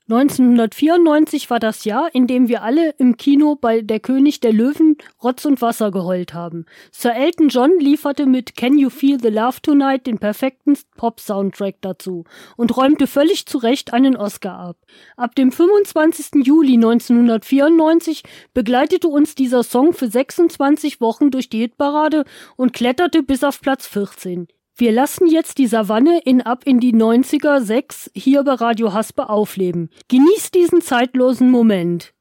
1994 war das Jahr, in dem wir alle im Kino bei Der König der Löwen Rotz und Wasser geheult haben. Sir Elton John lieferte mit Can You Feel the Love Tonight den perfekten Pop-Soundtrack dazu und räumte völlig zu Recht einen Oscar ab. Ab dem 25. Juli 1994 begleitete uns dieser Song für 26 Wochen durch die Hitparade und kletterte bis auf Platz 14. Wir lassen jetzt die Savanne in Ab in die 90er 6 hier bei Radio Haspe aufleben. Genießt diesen zeitlosen Moment.